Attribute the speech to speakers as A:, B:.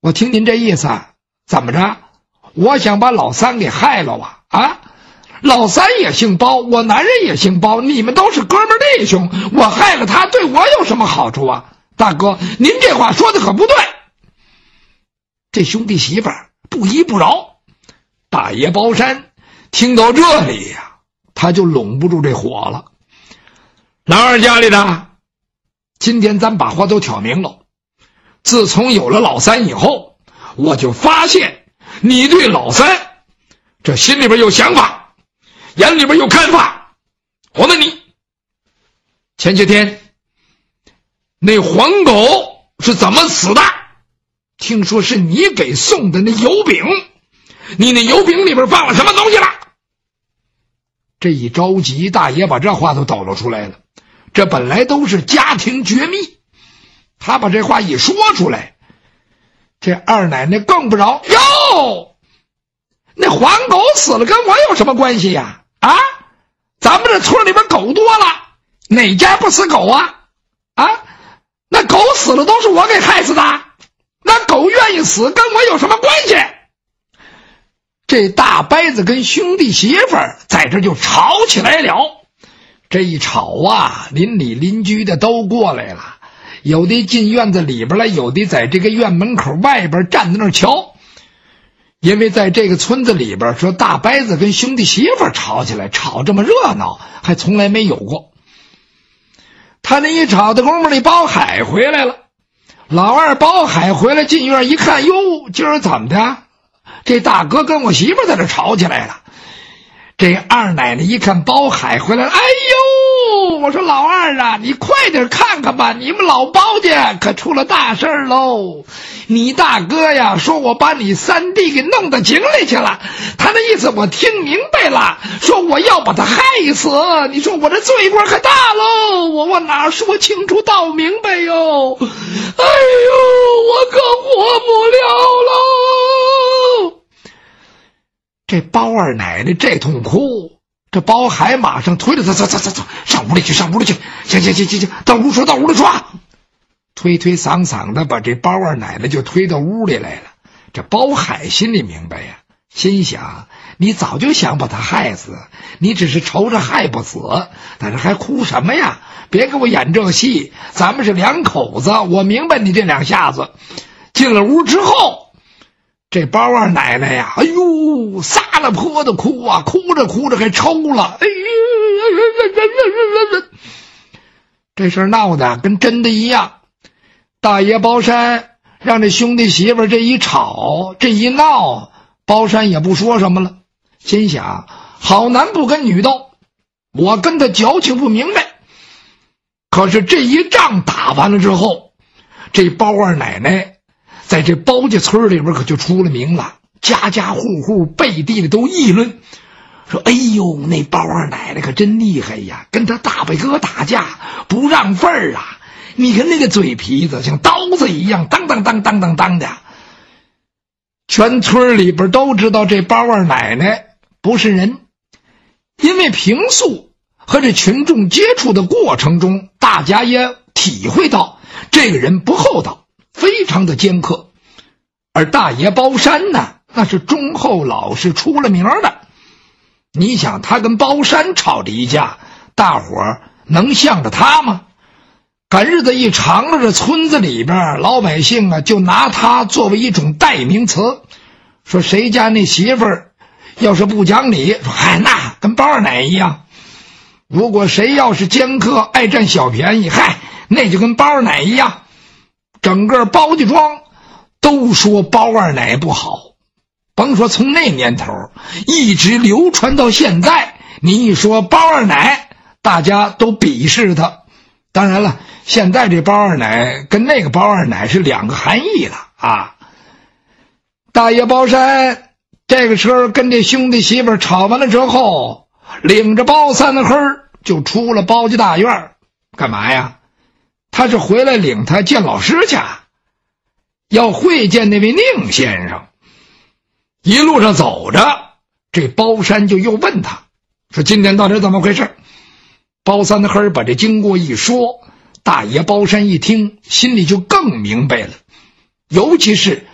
A: 我听您这意思，怎么着？我想把老三给害了啊？啊，老三也姓包，我男人也姓包，你们都是哥们弟兄，我害了他对我有什么好处啊？大哥，您这话说的可不对。这兄弟媳妇儿不依不饶。大爷包山听到这里呀，他就拢不住这火了。老二家里的，今天咱把话都挑明了。自从有了老三以后，我就发现你对老三这心里边有想法，眼里边有看法。我问你，前些天那黄狗是怎么死的？听说是你给送的那油饼，你那油饼里边放了什么东西了？这一着急，大爷把这话都抖露出来了。这本来都是家庭绝密，他把这话一说出来，这二奶奶更不饶。哟，那黄狗死了跟我有什么关系呀？啊，咱们这村里边狗多了，哪家不死狗啊？啊，那狗死了都是我给害死的，那狗愿意死跟我有什么关系？这大伯子跟兄弟媳妇儿在这就吵起来了。这一吵啊，邻里邻居的都过来了，有的进院子里边来，有的在这个院门口外边站在那儿瞧。因为在这个村子里边，说大伯子跟兄弟媳妇儿吵起来，吵这么热闹还从来没有过。他那一吵的功夫里，包海回来了。老二包海回来进院一看，哟，今儿怎么的？这大哥跟我媳妇在这吵起来了。这二奶奶一看包海回来了，哎呦，我说老二啊，你快点看看吧，你们老包家可出了大事喽。你大哥呀说我把你三弟给弄到井里去了，他那意思我听明白了，说我要把他害死。你说我这罪过可大喽，我哪说清楚道明白哟？哎呦，我可活不了喽。这包二奶奶这通哭，这包海马上推着他走，上屋里去，行，到屋里说，推搡搡的把这包二奶奶就推到屋里来了。这包海心里明白呀，心想你早就想把他害死，你只是愁着害不死，但是还哭什么呀？别给我演这戏，咱们是两口子，我明白你这两下子。进了屋之后，这包二奶奶呀，哎呦，撒了泼的哭啊，哭着还抽了，哎呦，这事儿闹得跟真的一样。大爷包山让这兄弟媳妇这一吵，这一闹，包山也不说什么了，心想好男不跟女斗，我跟他矫情不明白。可是这一仗打完了之后，这包二奶奶在这包家村里边可就出了名了，家家户户背地里都议论，说哎呦，那包二奶奶可真厉害呀，跟他大伯哥打架不让份儿啊，你看那个嘴皮子像刀子一样，当的。全村里边都知道这包二奶奶不是人，因为平素和这群众接触的过程中，大家也体会到这个人不厚道，非常的尖刻。而大爷包山呢，那是忠厚老实出了名的。你想他跟包山吵着一架，大伙儿能向着他吗？赶日子一长了，这村子里边老百姓啊，就拿他作为一种代名词，说谁家那媳妇儿要是不讲理，说嗨，那跟包二奶一样。如果谁要是尖刻爱占小便宜，嗨，那就跟包二奶一样。整个包家庄都说包二奶不好，甭说从那年头一直流传到现在，你一说包二奶，大家都鄙视他。当然了，现在这包二奶跟那个包二奶是两个含义了啊。大爷包山这个时候跟这兄弟媳妇吵完了之后，领着包三的黑就出了包家大院。干嘛呀？他是回来领他见老师去，要会见那位宁先生。一路上走着，这包山就又问他说今天到底怎么回事。包三的黑把这经过一说，大爷包山一听，心里就更明白了。尤其是